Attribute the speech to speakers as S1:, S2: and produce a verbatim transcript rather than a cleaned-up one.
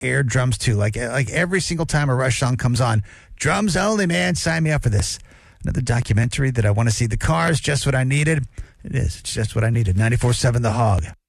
S1: air drums too. Like like every single time a Rush song comes on, drums only, man. Sign me up for this. Another documentary that I want to see. The Cars, just what I needed. It is. It's just what I needed. ninety-four seven The Hog.